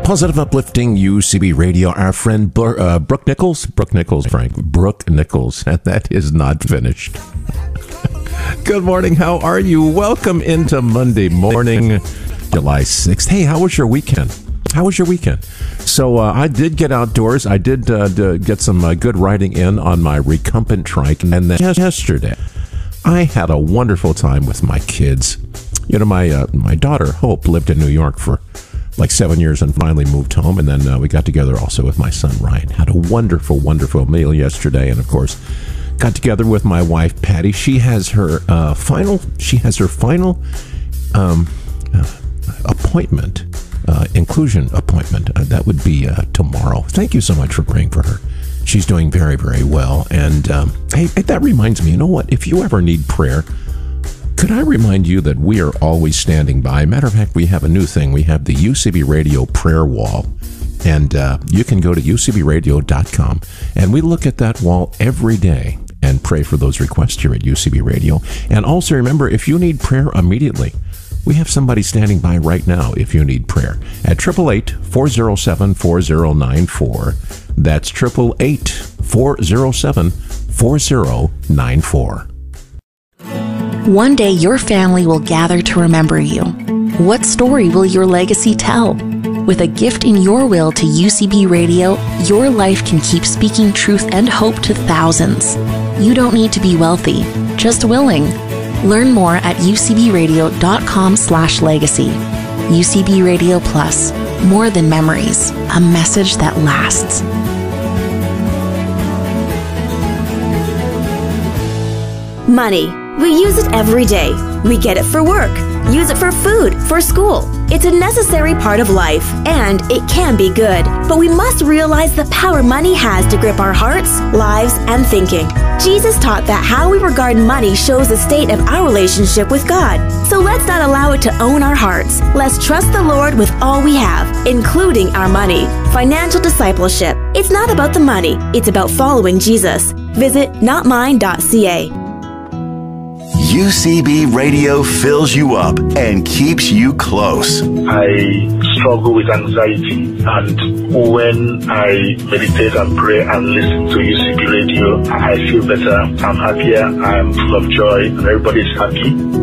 Positive, uplifting UCB Radio. Our friend Brooke Nichols, and that is not finished. Good morning. How are you? Welcome into Monday morning, July 6th. Hey, how was your weekend? So I did get outdoors. I did get some good riding in on my recumbent trike. And then yesterday, I had a wonderful time with my kids. You know, my daughter, Hope, lived in New York for like 7 years and finally moved home. And then we got together also with my son, Ryan. Had a wonderful, wonderful meal yesterday. And, of course, got together with my wife, Patty. She has her final appointment, inclusion appointment. That would be tomorrow. Thank you so much for praying for her. She's doing very, very well. And hey, that reminds me, you know what? If you ever need prayer, could I remind you that we are always standing by? Matter of fact, we have a new thing. We have the UCB Radio prayer wall. And you can go to ucbradio.com. And we look at that wall every day and pray for those requests here at UCB Radio. And also remember, if you need prayer immediately, we have somebody standing by right now if you need prayer at 888-407-4094. That's 888-407-4094. One day your family will gather to remember you. What story will your legacy tell? With a gift in your will to UCB Radio, your life can keep speaking truth and hope to thousands. You don't need to be wealthy, just willing. Learn more at ucbradio.com/legacy. UCB Radio Plus, more than memories, a message that lasts. Money. We use it every day. We get it for work, use it for food, for school. It's a necessary part of life, and it can be good. But we must realize the power money has to grip our hearts, lives, and thinking. Jesus taught that how we regard money shows the state of our relationship with God. So let's not allow it to own our hearts. Let's trust the Lord with all we have, including our money. Financial discipleship. It's not about the money. It's about following Jesus. Visit notmine.ca. UCB Radio fills you up and keeps you close. I struggle with anxiety, and when I meditate and pray and listen to UCB Radio, I feel better, I'm happier, I'm full of joy, and everybody's happy.